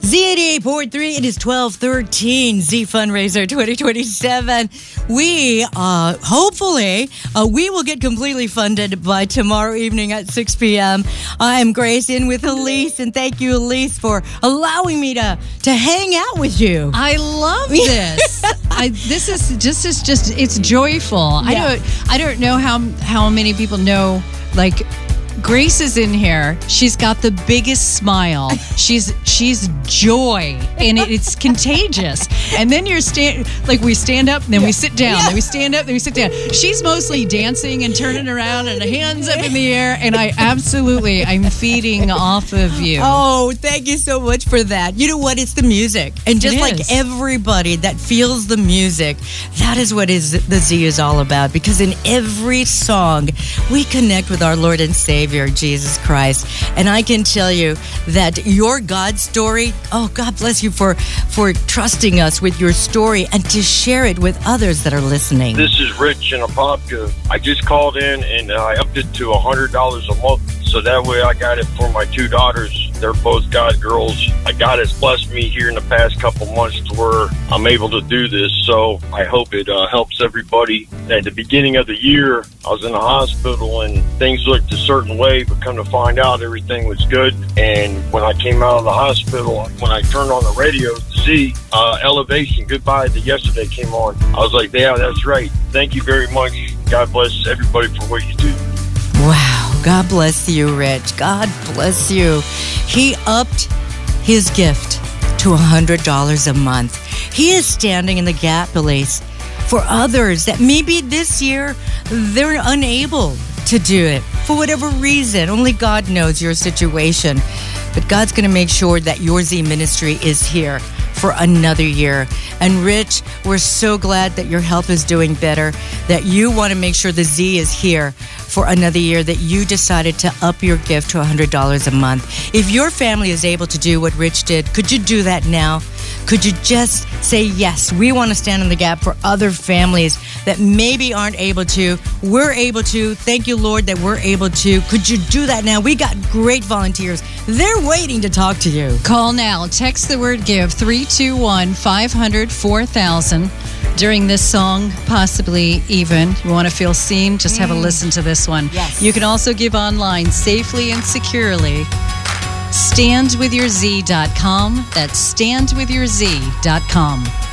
Z88.3, it is 12/13, Z Fundraiser 2027. We, hopefully, we will get completely funded by tomorrow evening at 6 p.m. I'm Grace in with Elise, and thank you, Elise, for allowing me to hang out with you. I love this. This is just it's joyful. Yeah. I don't know how many people know, like, Grace is in here. She's got the biggest smile. She's joy, and it's contagious. And then we stand up, and then we sit down. Then we stand up, then we sit down. She's mostly dancing and turning around and hands up in the air. And I'm feeding off of you. Oh, thank you so much for that. You know what? It's the music. And just like everybody that feels the music, that is what the Z is all about. Because in every song, we connect with our Lord and Savior, Jesus Christ. And I can tell you that your God story, God bless you for trusting us with your story and to share it with others that are listening. This is Rich in Apopka. I just called in and I upped it to $100 a month. So that way I got it for my two daughters. They're both God girls. God has blessed me here in the past couple months to where I'm able to do this. So I hope it helps everybody. At the beginning of the year, I was in the hospital and things looked a certain way, but come to find out everything was good. And when I came out of the hospital, when I turned on the radio to see Elevation Goodbye to Yesterday came on, I was like, yeah, that's right. Thank you very much. God bless everybody for what you do. Wow. God bless you, Rich. God bless you. He upped his gift to $100 a month. He is standing in the gap, Elise, for others that maybe this year they're unable to do it for whatever reason. Only God knows your situation. But God's going to make sure that your Z ministry is here for another year. And Rich, we're so glad that your health is doing better, that you want to make sure the Z is here for another year, that you decided to up your gift to $100 a month. If your family is able to do what Rich did, could you do that now? Could you just say, yes, we want to stand in the gap for other families that maybe aren't able to? We're able to. Thank you, Lord, that we're able to. Could you do that now? We got great volunteers. They're waiting to talk to you. Call now. Text the word GIVE, 321-500-4000. During this song, possibly even. You want to feel seen? Just have a listen to this one. Yes. You can also give online safely and securely. StandWithYourZ.com. That's StandWithYourZ.com.